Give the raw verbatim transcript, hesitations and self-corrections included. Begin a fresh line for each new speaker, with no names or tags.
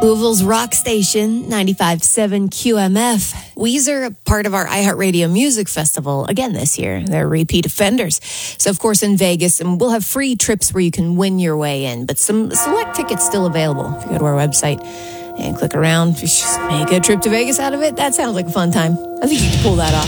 Louisville's rock station, ninety-five point seven Q M F. Weezer, part of our iHeartRadio Music Festival, again this year. They're repeat offenders. So, of course, in Vegas, and we'll have free trips where you can win your way in, but some select tickets still available. If you go to our website and click around, just make a trip to Vegas out of it. That sounds like a fun time. I think you can pull that off.